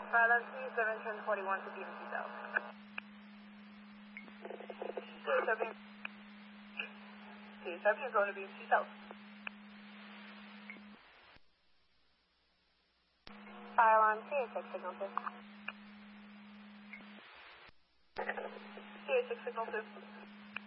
That's C7 1041 to BMC South. C7 is going to BMC South. Fire alarm, CA6 signal 2. CA6 signal 2.